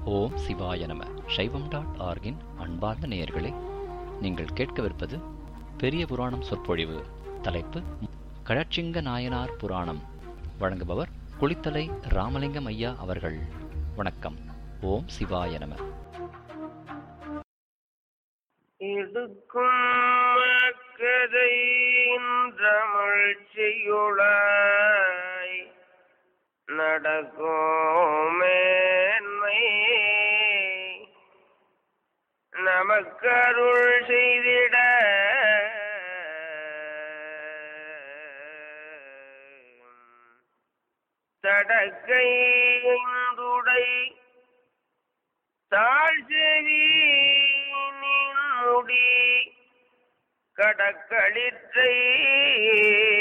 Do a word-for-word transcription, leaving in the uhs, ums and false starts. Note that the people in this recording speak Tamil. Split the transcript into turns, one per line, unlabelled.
ஓம் சிவாய நம. சைவம் டாட் ஆர்கின் அன்பார்ந்த நேயர்களே, நீங்கள் கேட்கவிருப்பது பெரிய புராணம் சொற்பொழிவு. தலைப்பு கழச்சிங்க நாயனார் புராணம். வழங்குபவர் குளித்தலை ராமலிங்கம் ஐயா அவர்கள். வணக்கம். ஓம் சிவாய நம.
இடுக்கும் கதை தமிழ் செய்யுளாய் நடக்குமேன்மை நமக்கருள் செய்திட தடக்கை துடை தாழ்செவி முடி கடக்களிற்றை